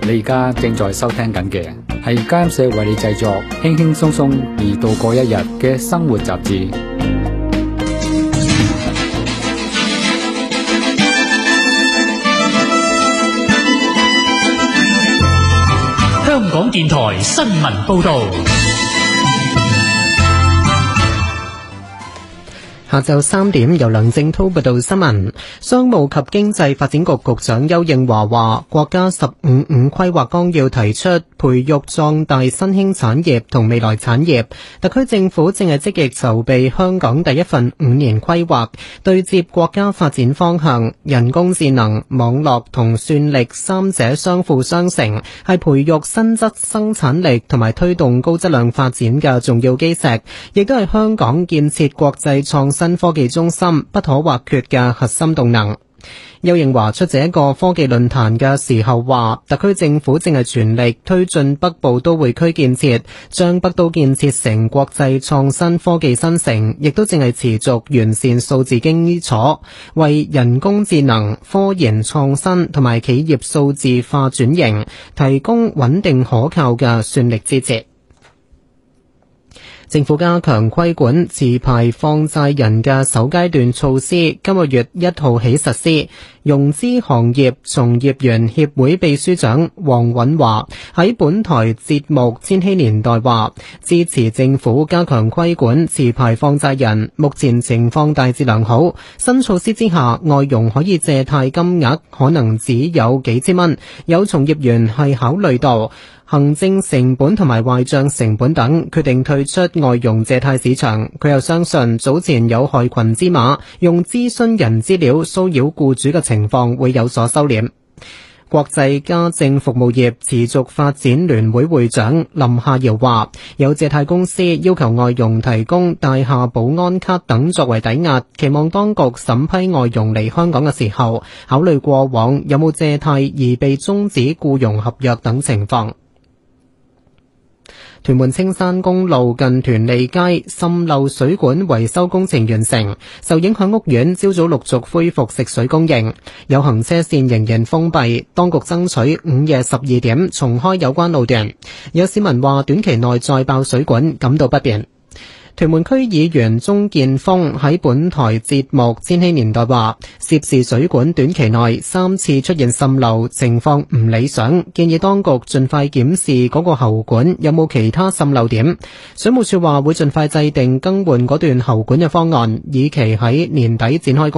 你而家正在收聽緊嘅係監社為你製作輕輕鬆鬆而度過一日嘅生活雜誌。 香港電台新聞報道。 下晝3點，由梁正濤報道新聞。商務及經濟發展局局長邱應華話，國家15五規劃綱要提出培育壯大新興產業同未來產業，特區政府正係積極籌備香港第一份5年規劃，對接國家發展方向，人工智能、網絡同算力三者相輔相成，係培育新質生產力同埋推動高質量發展嘅重要基石，亦都係香港建設國際創新科技中心不可或缺嘅核心動能。邱應華出席一個科技論壇嘅時候話，特區政府正係全力推進北部都會區建設，將北都建設成國際創新科技新城，亦都正係持續完善數字基礎，為人工智能、科研創新同埋企業數字化轉型提供穩定可靠嘅算力支持。政府加強規管持牌放債人嘅首階段措施，今個月1號起實施。融資行業從業員協會秘書長黃允華喺本台節目《千禧年代》話，支持政府加強規管持牌放債人，目前情況大致良好。新措施之下，外傭可以借貸金額可能只有幾千蚊，有從業員係考慮到行政成本同埋壞賬成本等，決定退出外傭借貸市場。佢又相信早前有害群之馬用諮詢人資料騷擾僱主嘅情況會有所收斂。國際家政服務業持續發展聯會會長林夏瑤話，有借貸公司要求外傭提供大廈保安卡等作為抵押，期望當局審批外傭嚟香港嘅時候，考慮過往有冇借貸而被終止僱傭合約等情況。屯門青山公路近屯利街滲漏水管維修工程完成，受影響屋苑朝早陸續恢復食水供應，有行車線仍然封閉，當局爭取午夜12點重開有關路段。有市民話短期內再爆水管感到不便。屯門區議員鍾建峰喺本台節目《千禧年代》話，涉事水管短期內3次出現滲漏，情況唔理想，建議當局盡快檢視嗰個喉管有冇其他滲漏點。水務署話會盡快制定更換嗰段喉管嘅方案，以期喺年底展開